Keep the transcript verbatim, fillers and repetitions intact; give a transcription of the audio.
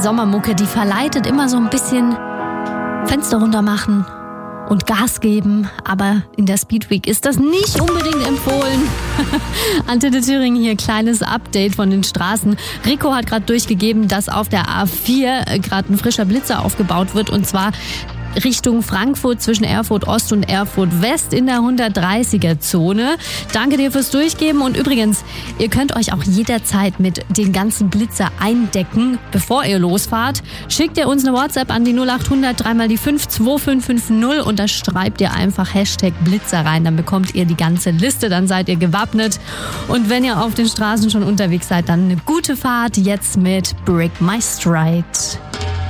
Sommermucke, die verleitet immer so ein bisschen Fenster runter machen und Gas geben, aber in der Speedweek ist das nicht unbedingt empfohlen. Antenne Thüringen hier, kleines Update von den Straßen. Rico hat gerade durchgegeben, dass auf der A vier gerade ein frischer Blitzer aufgebaut wird, und zwar Richtung Frankfurt zwischen Erfurt Ost und Erfurt West in der hundertdreißiger Zone. Danke dir fürs Durchgeben, und übrigens, ihr könnt euch auch jederzeit mit den ganzen Blitzer eindecken, bevor ihr losfahrt. Schickt ihr uns eine WhatsApp an die null acht hundert drei mal die fünf zwei fünf fünf null und da schreibt ihr einfach Hashtag Blitzer rein, dann bekommt ihr die ganze Liste, dann seid ihr gewappnet. Und wenn ihr auf den Straßen schon unterwegs seid, dann eine gute Fahrt jetzt mit Break My Stride.